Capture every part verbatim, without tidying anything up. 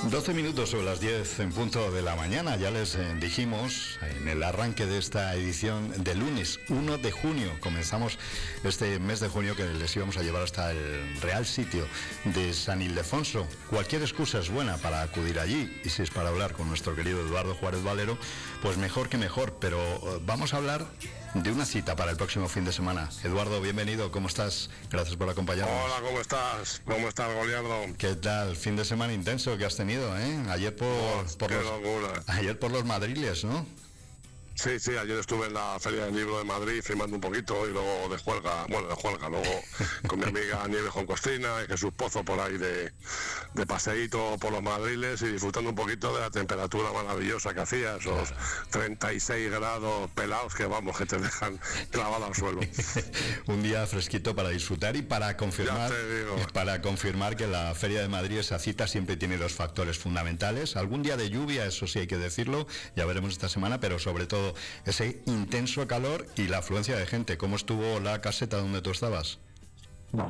doce minutos sobre las diez en punto de la mañana. Ya les eh, dijimos en el arranque de esta edición de lunes uno de junio. Comenzamos este mes de junio que les íbamos a llevar hasta el Real Sitio de San Ildefonso. Cualquier excusa es buena para acudir allí, y si es para hablar con nuestro querido Eduardo Juárez Valero, pues mejor que mejor. Pero eh, vamos a hablar de una cita para el próximo fin de semana. Eduardo, bienvenido, ¿cómo estás? Gracias por acompañarnos. Hola, ¿cómo estás? ¿Cómo estás, Goliardo? ¿Qué tal? Fin de semana intenso que has tenido, ¿eh? Ayer por, Oh, por qué los, locura. ayer por los Madriles, ¿no? Sí, sí, ayer estuve en la Feria del Libro de Madrid firmando un poquito y luego de juerga, bueno, de juerga, luego con mi amiga Nieves Joncostina y Jesús Pozo por ahí de, de paseíto por los Madriles y disfrutando un poquito de la temperatura maravillosa que hacía, esos treinta y seis grados pelados que vamos, que te dejan clavado al suelo. Un día fresquito para disfrutar y para confirmar, Ya te digo. para confirmar que la Feria de Madrid, esa cita, siempre tiene dos factores fundamentales. Algún día de lluvia, eso sí hay que decirlo, ya veremos esta semana, pero sobre todo ese intenso calor y la afluencia de gente. ¿Cómo estuvo la caseta donde tú estabas? Una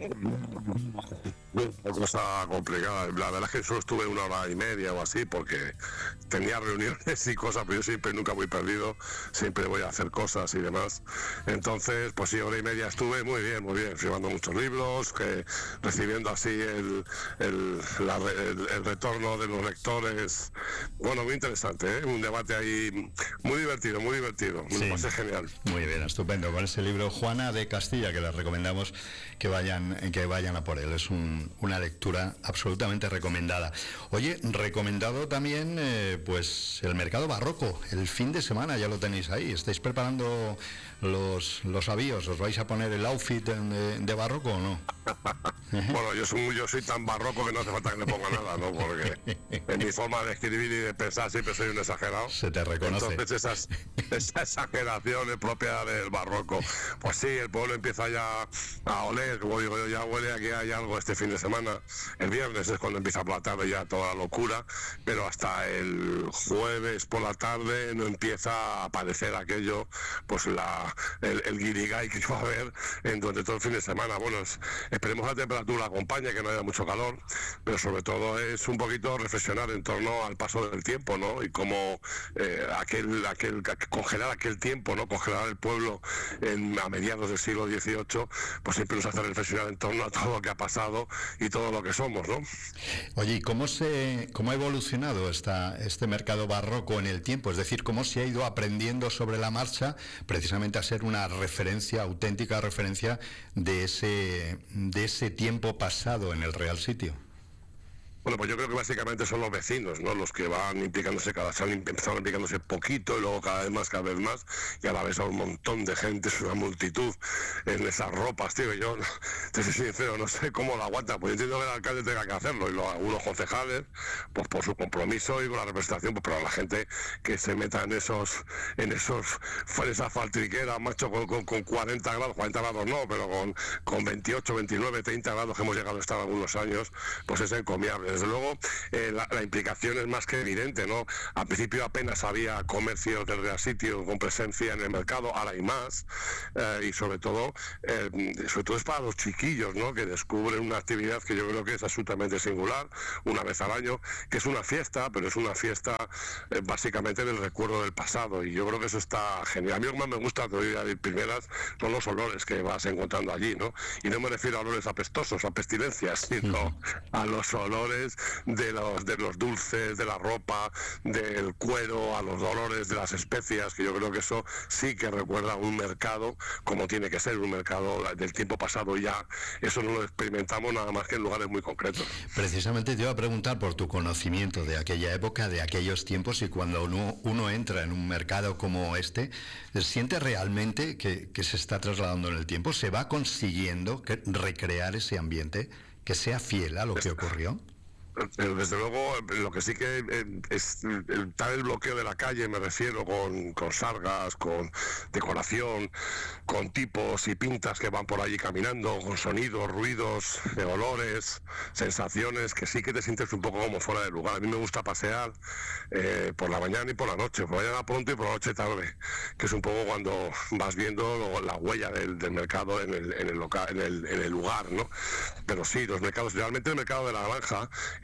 cosa complicada. La verdad es que solo estuve una hora y media o así porque tenía reuniones y cosas, pero yo siempre nunca voy perdido, siempre voy a hacer cosas y demás. Entonces, pues sí, hora y media estuve muy bien, muy bien, firmando muchos libros, que, recibiendo así el, el, la, el, el retorno de los lectores. Bueno, muy interesante, ¿eh? Un debate ahí muy divertido, muy divertido. Me Sí. lo pasé genial. Muy bien, estupendo. Con ese libro Juana de Castilla, que les recomendamos que vayan, que vayan a por él. Es un, una lectura absolutamente recomendada. Oye, recomendado también eh, pues el mercado barroco. El fin de semana ya lo tenéis ahí. ¿Estáis preparando los, los avíos? ¿Os vais a poner el outfit de, de barroco o no? Bueno, yo soy, yo soy tan barroco que no hace falta que le ponga nada, ¿no? Porque en mi forma de escribir y de pensar siempre soy un exagerado. Se te reconoce. Entonces esas, esa exageración es propia del barroco. Pues sí, el pueblo empieza ya a oler, como digo yo, ya huele a que hay algo este fin de semana. El viernes es cuando empieza por la tarde ya toda la locura, pero hasta el jueves por la tarde no empieza a aparecer aquello, pues la el, el guirigay que va a haber en durante todo el fin de semana. Bueno, es, esperemos la temperatura acompañe, que no haya mucho calor, pero sobre todo es un poquito reflexionar en torno al paso del tiempo, ¿no? Y cómo eh, aquel, aquel, congelar aquel tiempo, ¿no? Congelar el pueblo en, a mediados del siglo dieciocho, pues siempre nos hace reflexionar en torno a todo lo que ha pasado y todo lo que somos, ¿no? Oye, ¿y cómo se, cómo ha evolucionado esta, este mercado barroco en el tiempo? Es decir, ¿cómo se ha ido aprendiendo sobre la marcha precisamente a ser una referencia, auténtica referencia de ese, de ese tiempo pasado en el Real Sitio? Bueno, pues yo creo que básicamente son los vecinos, ¿no? Los que van implicándose, cada se han empezado implicándose poquito y luego cada vez más, cada vez más, y a la vez a un montón de gente, es una multitud en esas ropas, tío. Yo, te soy sincero, no sé cómo lo aguanta, pues entiendo que el alcalde tenga que hacerlo, y los, algunos concejales, pues por su compromiso y con la representación, pues pero la gente que se meta en esos, en esos, en esa faltriquera, macho, con, con, con cuarenta grados, cuarenta grados no, pero con, con veintiocho, veintinueve, treinta grados que hemos llegado a estar algunos años, pues es encomiable. Desde luego, eh, la, la implicación es más que evidente, ¿no? Al principio apenas había comercios del Real Sitio con presencia en el mercado, ahora hay más, eh, y sobre todo, eh, sobre todo es para los chiquillos, ¿no? Que descubren una actividad que yo creo que es absolutamente singular, una vez al año, que es una fiesta, pero es una fiesta eh, básicamente del recuerdo del pasado, y yo creo que eso está genial. A mí lo que más me gusta, te voy a decir primeras, son los olores que vas encontrando allí, ¿no? Y no me refiero a olores apestosos, a pestilencias, sino a los olores de los de los dulces, de la ropa, del cuero, a los olores de las especias, que yo creo que eso sí que recuerda a un mercado como tiene que ser, un mercado del tiempo pasado. Ya eso no lo experimentamos nada más que en lugares muy concretos. Precisamente te iba a preguntar por tu conocimiento de aquella época, de aquellos tiempos, y cuando uno, uno entra en un mercado como este, ¿siente realmente que, que se está trasladando en el tiempo? ¿Se va consiguiendo que, recrear ese ambiente, que sea fiel a lo que ocurrió? Desde luego, lo que sí que es el, tal el bloqueo de la calle, me refiero, con, con sargas, con decoración, con tipos y pintas que van por allí caminando, con sonidos, ruidos, olores, sensaciones, que sí que te sientes un poco como fuera de lugar. A mí me gusta pasear eh, por la mañana y por la noche, por la mañana pronto y por la noche tarde, que es un poco cuando vas viendo la huella del, del mercado en el, en, el local, en, el, en el lugar, ¿no? Pero sí, los mercados, realmente el mercado de la Granja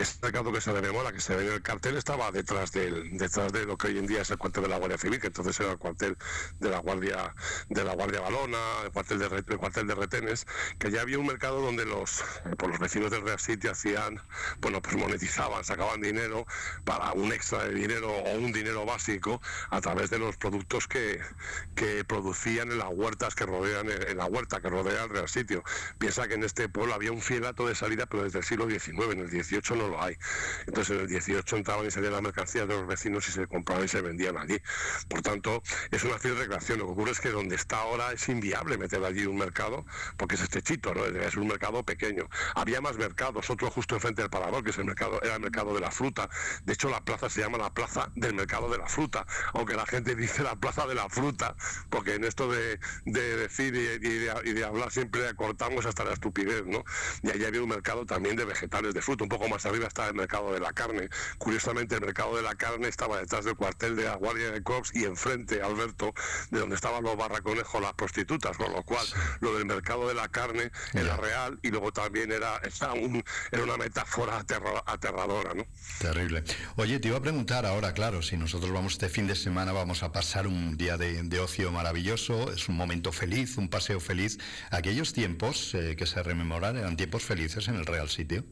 ese mercado que se rememora, que se ve en el cartel, estaba detrás del, detrás de lo que hoy en día es el cuartel de la Guardia Civil, que entonces era el cuartel de la Guardia de la Guardia Valona, el cuartel de, el cuartel de retenes, que ya había un mercado donde los, pues los vecinos del Real Sitio hacían, bueno, pues monetizaban, sacaban dinero para un extra de dinero o un dinero básico a través de los productos que, que producían en las huertas que rodean, en la huerta que rodea el Real Sitio. Piensa que en este pueblo había un fielato de salida, pero desde el siglo diecinueve, en el dieciocho no lo hay. Entonces en el dieciocho entraban y salían las mercancías de los vecinos y se compraban y se vendían allí. Por tanto, es una fiel recreación. Lo que ocurre es que donde está ahora es inviable meter allí un mercado, porque es estrechito, ¿no? Es un mercado pequeño. Había más mercados, otro justo enfrente del Parador, que es el mercado, era el mercado de la fruta. De hecho, la plaza se llama la plaza del mercado de la fruta, aunque la gente dice la plaza de la fruta, porque en esto de, de decir y, y, de, y de hablar siempre acortamos hasta la estupidez, ¿no? Y allí había un mercado también de vegetales, de fruta. Un poco más arriba está el mercado de la carne. Curiosamente, el mercado de la carne estaba detrás del cuartel de la Guardia de Corps y enfrente, Alberto, de donde estaban los barracones con las prostitutas, con lo cual lo del mercado de la carne era real y luego también era, era, un, era una metáfora aterra, aterradora, ¿no? Terrible. Oye, te iba a preguntar ahora, claro, si nosotros vamos este fin de semana, vamos a pasar un día de, de ocio maravilloso, es un momento feliz, un paseo feliz. Aquellos tiempos eh, que se rememoran eran tiempos felices en el Real Sitio.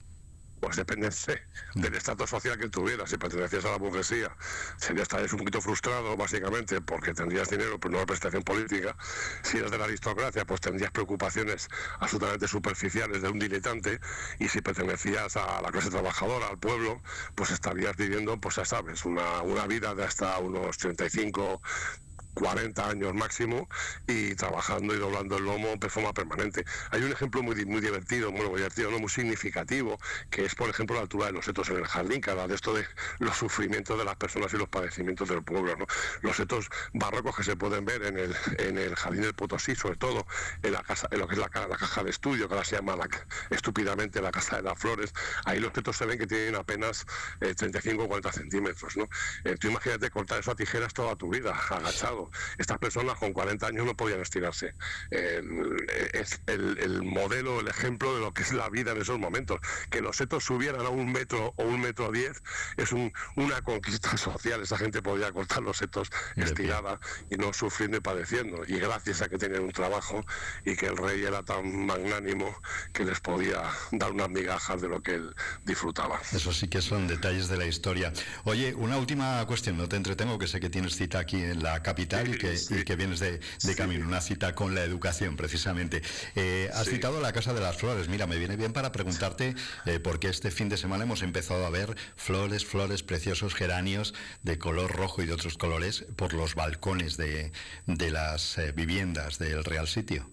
Pues depende del estatus social que tuvieras. Si pertenecías a la burguesía, serías tal vez un poquito frustrado, básicamente, porque tendrías dinero, pero no representación política. Si eres de la aristocracia, pues tendrías preocupaciones absolutamente superficiales de un diletante. Y si pertenecías a la clase trabajadora, al pueblo, pues estarías viviendo, pues ya sabes, una, una vida de hasta unos treinta y cinco... cuarenta años máximo y trabajando y doblando el lomo de forma permanente. Hay un ejemplo muy muy divertido, muy divertido, no muy significativo, que es por ejemplo la altura de los setos en el jardín, que habla de esto de los sufrimientos de las personas y los padecimientos del pueblo, ¿no? Los setos barrocos que se pueden ver en el en el jardín del Potosí, sobre todo en la casa, en lo que es la, la caja de estudio, que ahora se llama la, estúpidamente la Casa de las Flores. Ahí los setos se ven que tienen apenas eh, treinta y cinco o cuarenta centímetros, ¿no? Eh, tú imagínate cortar eso a tijeras toda tu vida, agachado. Estas personas con cuarenta años no podían estirarse. Eh, es el, el modelo, el ejemplo de lo que es la vida en esos momentos. Que los setos subieran a un metro o un metro diez es un, una conquista social. Esa gente podía cortar los setos estirada y no sufriendo y padeciendo. Y gracias a que tenían un trabajo y que el rey era tan magnánimo que les podía dar unas migajas de lo que él disfrutaba. Eso sí que son detalles de la historia. Oye, una última cuestión, no te entretengo, que sé que tienes cita aquí en la capital. Y que, sí. y que vienes de, de sí. camino, una cita con la educación precisamente. Eh, has sí. citado la Casa de las Flores. Mira, me viene bien para preguntarte eh, por qué este fin de semana hemos empezado a ver flores, flores, preciosos geranios de color rojo y de otros colores por los balcones de, de las eh, viviendas del Real Sitio.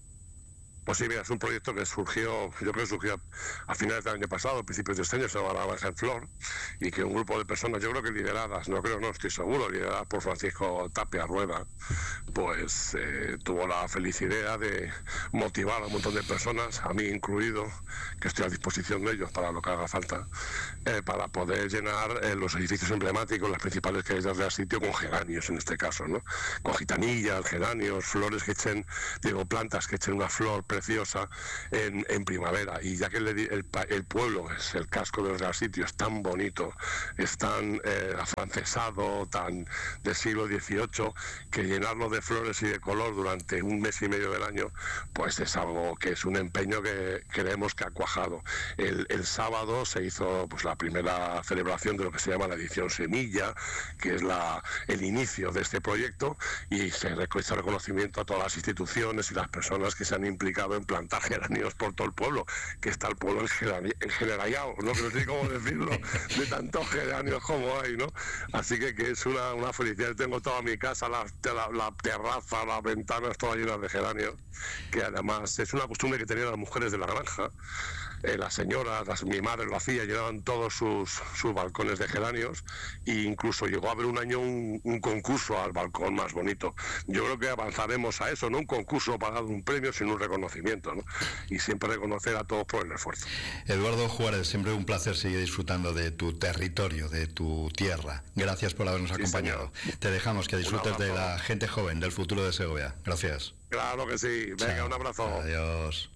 Pues sí, mira, es un proyecto que surgió, yo creo que surgió a finales del año pasado, a principios de este año, se llama La Granja en Flor, y que un grupo de personas, yo creo que lideradas, no creo, no estoy seguro, lideradas por Francisco Tapia Rueda, pues eh, tuvo la feliz idea de motivar a un montón de personas, a mí incluido, que estoy a disposición de ellos para lo que haga falta, eh, para poder llenar eh, los edificios emblemáticos, las principales calles del sitio, con geranios en este caso, ¿no? Con gitanillas, geranios, flores que echen, digo, plantas que echen una flor preciosa en, en primavera. Y ya que el, el, el pueblo, es el casco del Real Sitio, es tan bonito, es tan eh, afrancesado, tan del siglo dieciocho, que llenarlo de flores y de color durante un mes y medio del año, pues es algo que es un empeño que creemos que ha cuajado. El, el sábado se hizo pues la primera celebración de lo que se llama la edición Semilla, que es la, el inicio de este proyecto, y se hizo reconocimiento a todas las instituciones y las personas que se han implicado en plantar geranios por todo el pueblo, que está el pueblo engenerallado, ¿no? Que no sé cómo decirlo, de tantos geranios como hay, ¿no? Así que, que es una, una felicidad. Tengo toda mi casa, la, la, la terraza, las ventanas todas llenas de geranios, que además es una costumbre que tenían las mujeres de la granja. Eh, las señoras, las, mi madre lo hacía, llenaban todos sus, sus balcones de geranios, e incluso llegó a haber un año un, un concurso al balcón más bonito. Yo creo que avanzaremos a eso, no un concurso para dar un premio, sino un reconocimiento, ¿no? Y siempre reconocer a todos por el esfuerzo. Eduardo Juárez, siempre un placer seguir disfrutando de tu territorio, de tu tierra. Gracias por habernos sí, acompañado. Señor. Te dejamos que disfrutes de la gente joven, del futuro de Segovia. Gracias. Claro que sí. Venga, chao. Un abrazo. Adiós.